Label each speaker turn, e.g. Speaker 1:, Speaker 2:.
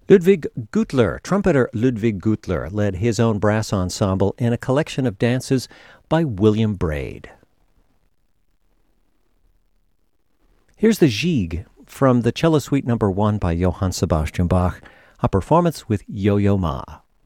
Speaker 1: Ludwig Gutler, trumpeter Ludwig Gutler, led his own brass ensemble in a collection of dances by William Braid. Here's the Gigue from the Cello Suite No. 1 by Johann Sebastian Bach, a performance with Yo-Yo Ma.